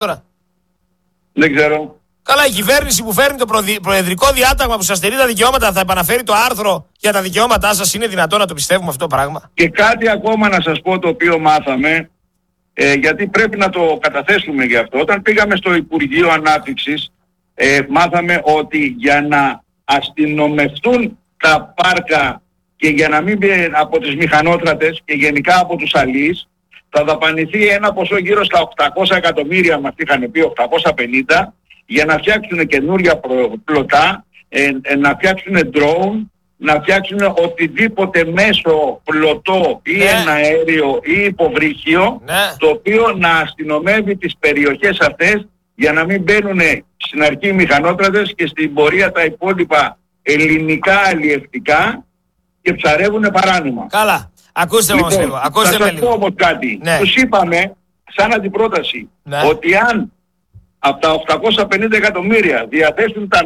τώρα? Δεν ξέρω. Καλά, η κυβέρνηση που φέρνει το προεδρικό διάταγμα που σας στερεί τα δικαιώματα θα επαναφέρει το άρθρο για τα δικαιώματά σας. Είναι δυνατόν να το πιστεύουμε αυτό το πράγμα? Και κάτι ακόμα να σας πω το οποίο μάθαμε, γιατί πρέπει να το καταθέσουμε γι' αυτό. Όταν πήγαμε στο Υπουργείο Ανάπτυξης, μάθαμε ότι για να αστυνομευτούν τα πάρκα και για να μην μπει από τις μηχανότρατες και γενικά από τους αλείς, θα δαπανηθεί ένα ποσό γύρω στα 800 εκατομμύρια, μας είχαν πει 850, για να φτιάξουν καινούρια πλωτά, να φτιάξουν drone, να φτιάξουν οτιδήποτε μέσο πλωτό ή ένα αέριο ή υποβρύχιο, το οποίο να αστυνομεύει τις περιοχές αυτές για να μην μπαίνουν στην αρχή οι μηχανότρατες και στην πορεία τα υπόλοιπα ελληνικά αλλιευτικά και ψαρεύουν παράνομα. Καλά. Ακούστε όμως λίγο. Θα σας πω όμως κάτι. Τους είπαμε σαν αντιπρόταση ότι αν από τα 850 εκατομμύρια διαθέσουν τα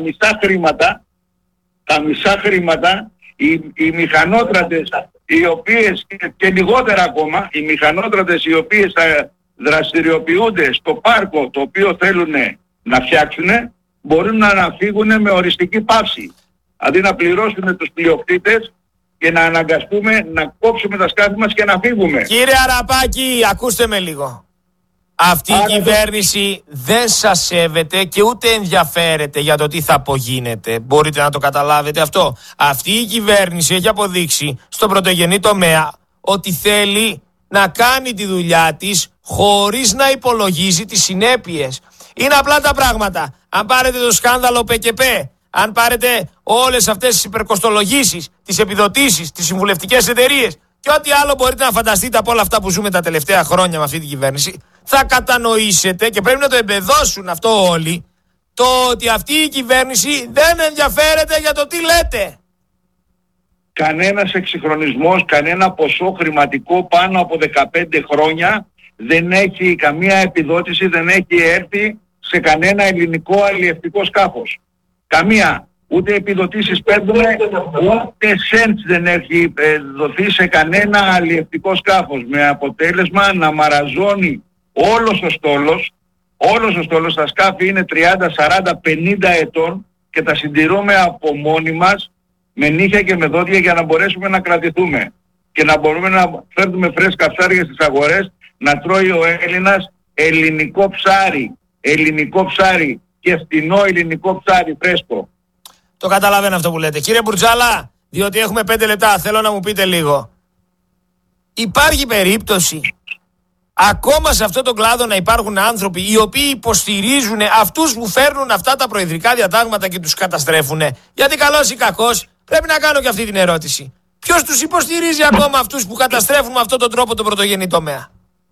μισά χρήματα, οι μηχανότρατες οι οποίες, και λιγότερα ακόμα, οι μηχανότρατες οι οποίες θα δραστηριοποιούνται στο πάρκο το οποίο θέλουν να φτιάξουν, μπορούν να αναφύγουν με οριστική πάυση. Αντί να πληρώσουν τους πλειοκτήτες και να αναγκαστούμε να κόψουμε τα σκάφη μας και να φύγουμε. Κύριε Αραπάκη, ακούστε με λίγο. Αυτή η κυβέρνηση δεν σας σέβεται και ούτε ενδιαφέρεται για το τι θα απογίνεται. Μπορείτε να το καταλάβετε αυτό? Αυτή η κυβέρνηση έχει αποδείξει στον πρωτογενή τομέα ότι θέλει να κάνει τη δουλειά της χωρίς να υπολογίζει τις συνέπειες. Είναι απλά τα πράγματα. Αν πάρετε το σκάνδαλο ΠΚΠ, αν πάρετε όλες αυτές τις υπερκοστολογήσεις, τις επιδοτήσεις, τις συμβουλευτικές εταιρείες και ό,τι άλλο μπορείτε να φανταστείτε από όλα αυτά που ζούμε τα τελευταία χρόνια με αυτή την κυβέρνηση, θα κατανοήσετε, και πρέπει να το εμπεδώσουν αυτό όλοι, το ότι αυτή η κυβέρνηση δεν ενδιαφέρεται για το τι λέτε. Κανένας εξυγχρονισμός, κανένα ποσό χρηματικό πάνω από 15 χρόνια δεν έχει, καμία επιδότηση δεν έχει έρθει σε κανένα ελληνικό αλλιευτικό σκάφος. Καμία. Ούτε επιδοτήσεις παίρνουμε, ούτε cents δεν έχει δοθεί σε κανένα αλλιευτικό σκάφος. Με αποτέλεσμα να μαραζώνει όλος ο στόλος, τα σκάφη είναι 30, 40, 50 ετών και τα συντηρούμε από μόνοι μας με νύχια και με δόντια για να μπορέσουμε να κρατηθούμε και να μπορούμε να φέρνουμε φρέσκα ψάρια στις αγορές, να τρώει ο Έλληνας ελληνικό ψάρι και φτηνό ελληνικό ψάρι φρέσκο. Το καταλαβαίνω αυτό που λέτε. Κύριε Μπουρτζάλα, διότι έχουμε 5 λεπτά, θέλω να μου πείτε λίγο. Υπάρχει περίπτωση ακόμα σε αυτόν τον κλάδο να υπάρχουν άνθρωποι οι οποίοι υποστηρίζουν αυτούς που φέρνουν αυτά τα προεδρικά διατάγματα και τους καταστρέφουν? Γιατί καλός ή κακός πρέπει να κάνω και αυτή την ερώτηση. Ποιος τους υποστηρίζει ακόμα αυτούς που καταστρέφουν με αυτόν τον τρόπο τον πρωτογενή τομέα?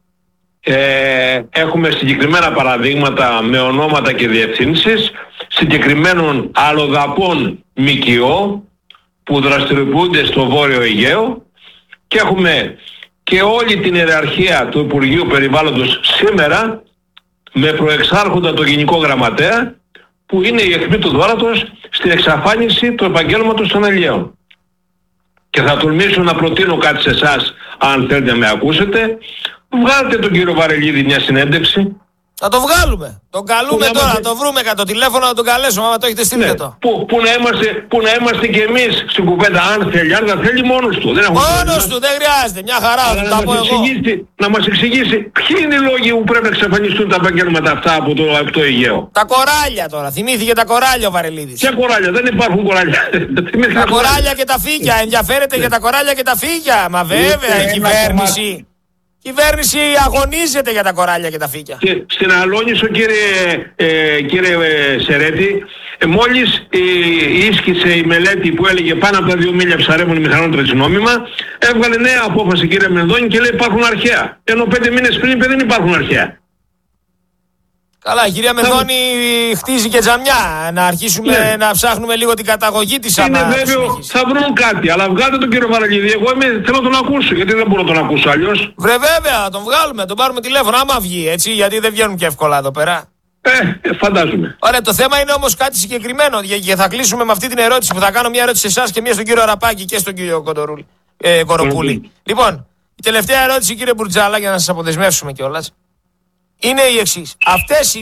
Έχουμε συγκεκριμένα παραδείγματα με ονόματα και διευθύνσεις συγκεκριμένων αλλοδαπών ΜΚΟ που δραστηριοποιούνται στο Βόρειο Αιγαίο και έχουμε και όλη την ιεραρχία του Υπουργείου Περιβάλλοντος σήμερα με προεξάρχοντα το Γενικό Γραμματέα που είναι η αιχμή του δώρατος στην εξαφάνιση του επαγγέλματος των αλλιέων. Και θα τολμήσω να προτείνω κάτι σε εσάς, αν θέλετε να με ακούσετε. Βγάλτε τον κύριο Βαρελίδη μια συνέντευξη. Θα το βγάλουμε. Τον καλούμε τώρα, να το βρούμε το τηλέφωνο να τον καλέσουμε, άμα το έχετε στείλει το. Που να είμαστε κι εμείς στην κουβέντα, αν θέλει, αν δεν θέλει μόνος του. Μόνος του, δεν χρειάζεται, μια χαρά, θα τα πω εγώ. Να μας εξηγήσει ποιοι είναι οι λόγοι που πρέπει να εξαφανιστούν τα επαγγέλματα αυτά από το Αιγαίο. Τα κοράλια τώρα, θυμήθηκε τα κοράλια ο Βαρελίδης. Ποια κοράλια, δεν υπάρχουν κοράλια. Τα κοράλια και τα φύκια, ενδιαφέρεται για τα κοράλια και τα φύκια. Μα βέβαια η κυβέρνηση. Η κυβέρνηση αγωνίζεται για τα κοράλια και τα φύκια. Και στην Αλόνισο, κύριε Σερέτη, μόλις ίσχυσε η μελέτη που έλεγε πάνω από τα 2 μίλια ψαρεύουν οι μηχανότρατες νόμιμα, έβγαλε νέα απόφαση, κύριε Μενδώνη, και λέει υπάρχουν αρχαία. Ενώ 5 μήνες πριν είπε δεν υπάρχουν αρχαία. Καλά, η κυρία Μενδώνη χτίζει και τζαμιά. Να αρχίσουμε να ψάχνουμε λίγο την καταγωγή της. Είναι βέβαιο, θα βρουν κάτι. Αλλά βγάλτε τον κύριο Βαρελίδη. Εγώ θέλω να τον ακούσω. Γιατί δεν μπορώ να τον ακούσω αλλιώς. Βέβαια, να τον βγάλουμε, να τον πάρουμε τηλέφωνο. Άμα βγει, έτσι. Γιατί δεν βγαίνουν και εύκολα εδώ πέρα. Φαντάζομαι. Ωραία, το θέμα είναι όμως κάτι συγκεκριμένο. Και θα κλείσουμε με αυτή την ερώτηση που θα κάνω μια ερώτηση σε εσάς και μια στον κύριο Αραπάκη και στον κύριο Κοροπούλη. Λοιπόν, η τελευταία ερώτηση, κύριε Μπουρτζάλα, για να σας αποδεσμεύσουμε κιόλας. είναι η εξής. Αυτές οι